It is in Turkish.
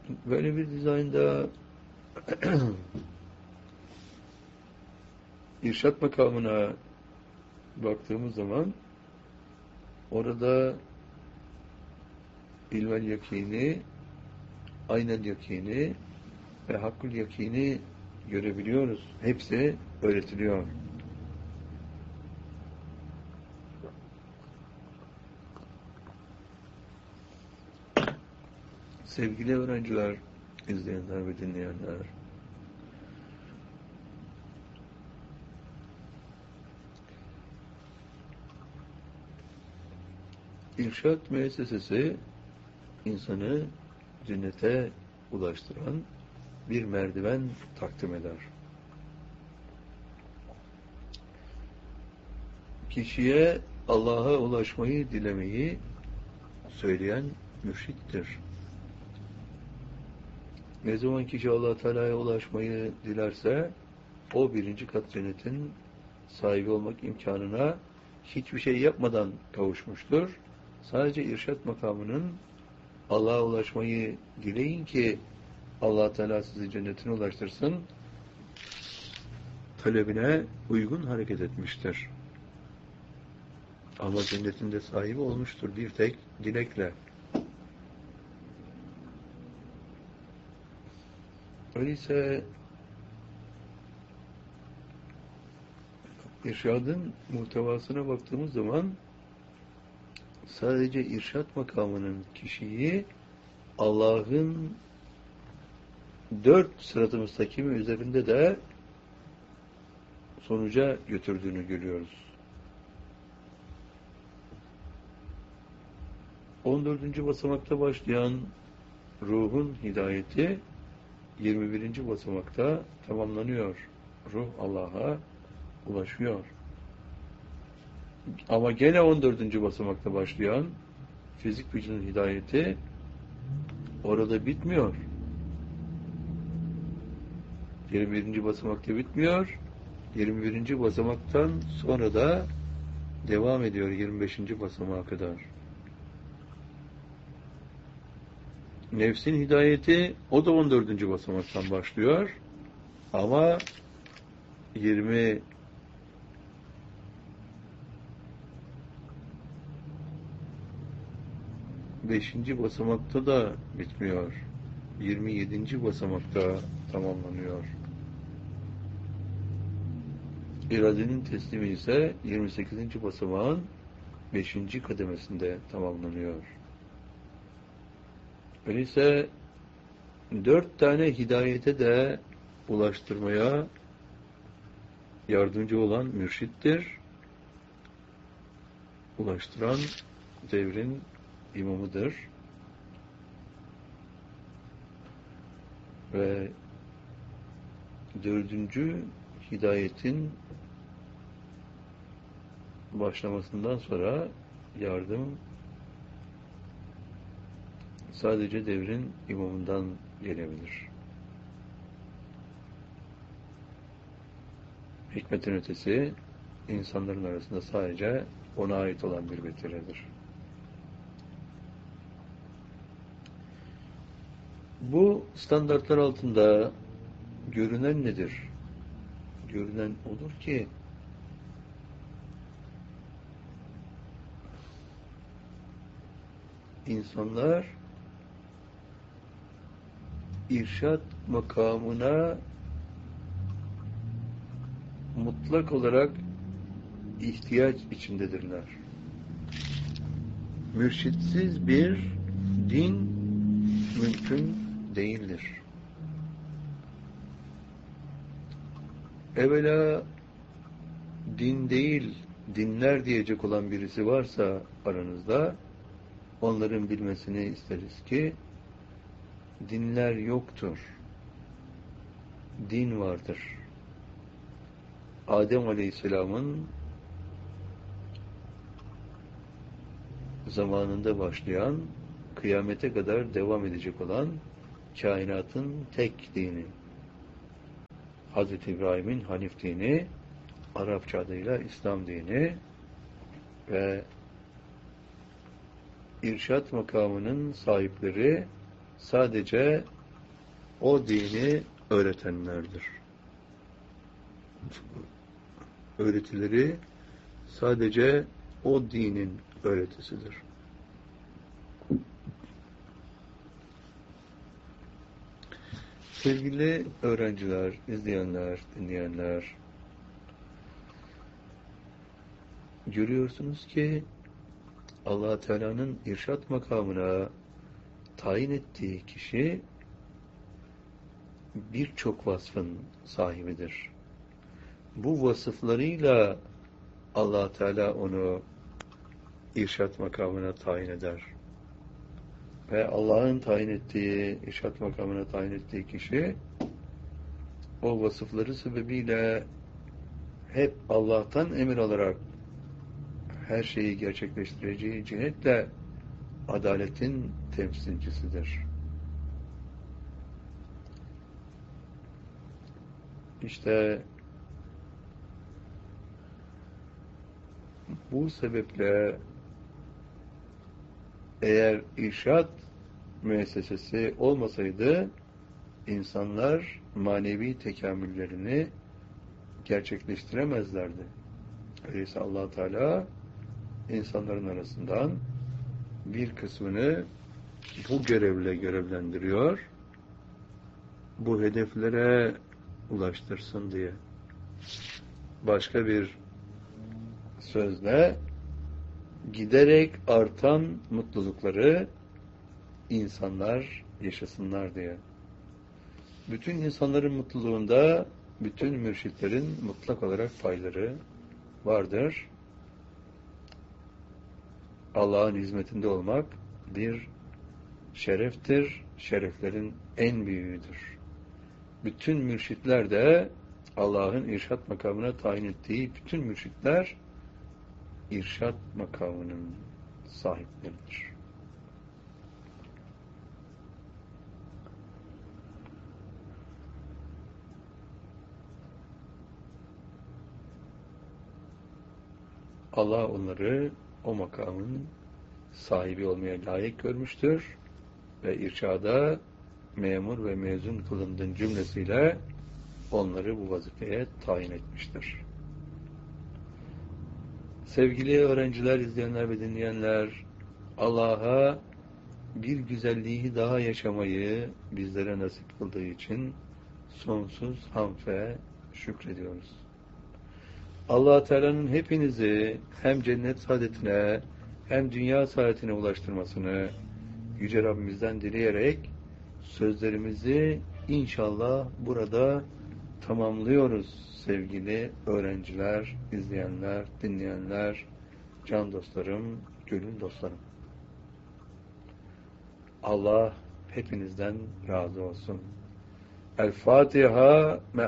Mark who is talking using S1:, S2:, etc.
S1: Böyle bir dizaynda irşat makamına baktığımız zaman orada ilmel yakini, aynel yakini ve hakkul yakini görebiliyoruz. Hepsi öğretiliyor. Sevgili öğrenciler, izleyenler ve dinleyenler, İrşad müessesesi insanı cennete ulaştıran bir merdiven takdim eder. Kişiye Allah'a ulaşmayı dilemeyi söyleyen mürşittir. Ne zaman kişi Allah Teala'ya ulaşmayı dilerse o birinci kat cennetin sahibi olmak imkanına hiçbir şey yapmadan kavuşmuştur. Sadece irşat makamının Allah'a ulaşmayı dileyin ki Allah Teala sizi cennetine ulaştırsın talebine uygun hareket etmiştir. Ama cennetinde sahibi olmuştur bir tek dilekle. Öyleyse irşadın muhtevasına baktığımız zaman sadece irşat makamının kişiyi Allah'ın 4 sırat-ı müstakimi üzerinde de sonuca götürdüğünü görüyoruz. 14. basamakta başlayan ruhun hidayeti 21. basamakta tamamlanıyor. Ruh Allah'a ulaşıyor. Ama gene 14. basamakta başlayan fizik vücudun hidayeti orada bitmiyor. 21. basamakta bitmiyor. 21. basamaktan sonra da devam ediyor 25. basamağa kadar. Nefsin hidayeti o da 14. basamaktan başlıyor. Ama 25. basamakta da bitmiyor. 27. basamakta tamamlanıyor. İradenin teslimi ise 28. basamağın 5. kademesinde tamamlanıyor. Öyleyse 4 tane hidayete de ulaştırmaya yardımcı olan mürşittir. Ulaştıran devrin imamıdır. Ve 4. hidayetin başlamasından sonra yardım sadece devrin imamından gelebilir. Hikmetin ötesi insanların arasında sadece ona ait olan bir vetiredir. Bu standartlar altında görünen nedir? Görünen odur ki insanlar irşad makamına mutlak olarak ihtiyaç içindedirler. Mürşitsiz bir din mümkün değildir. Evvela din değil, dinler diyecek olan birisi varsa aranızda, onların bilmesini isteriz ki dinler yoktur. Din vardır. Adem Aleyhisselam'ın zamanında başlayan, kıyamete kadar devam edecek olan kainatın tek dini. Hazreti İbrahim'in Hanif dini, Arapça adıyla İslam dini ve irşat makamının sahipleri sadece o dini öğretenlerdir. Öğretileri sadece o dinin öğretisidir. Sevgili öğrenciler, izleyenler, dinleyenler, görüyorsunuz ki Allah Teala'nın irşat makamına tayin ettiği kişi birçok vasfın sahibidir. Bu vasıflarıyla Allah Teala onu irşat makamına tayin eder. Ve Allah'ın tayin ettiği, irşat makamına tayin ettiği kişi o vasıfları sebebiyle hep Allah'tan emir alarak her şeyi gerçekleştireceği cihetle adaletin temsilcisidir. İşte bu sebeple eğer irşat müessesesi olmasaydı insanlar manevi tekamüllerini gerçekleştiremezlerdi. Öyleyse Allah Teala insanların arasından bir kısmını bu görevle görevlendiriyor, bu hedeflere ulaştırsın diye. Başka bir sözle giderek artan mutlulukları insanlar yaşasınlar diye. Bütün insanların mutluluğunda bütün mürşitlerin mutlak olarak payları vardır. Allah'ın hizmetinde olmak bir şereftir, şereflerin en büyüğüdür. Bütün mürşitler de Allah'ın irşat makamına tayin ettiği bütün mürşitler irşat makamının sahipleridir. Allah onları o makamın sahibi olmaya layık görmüştür ve irşada memur ve mezun kılındığın cümlesiyle onları bu vazifeye tayin etmiştir. Sevgili öğrenciler, izleyenler ve dinleyenler, Allah'a bir güzelliği daha yaşamayı bizlere nasip kıldığı için sonsuz hamd ve şükrediyoruz. Allah Teala'nın hepinizi hem cennet saadetine hem dünya saadetine ulaştırmasını Yüce Rabbimizden dileyerek sözlerimizi inşallah burada tamamlıyoruz sevgili öğrenciler, izleyenler, dinleyenler, can dostlarım, gönül dostlarım. Allah hepinizden razı olsun. El Fatiha.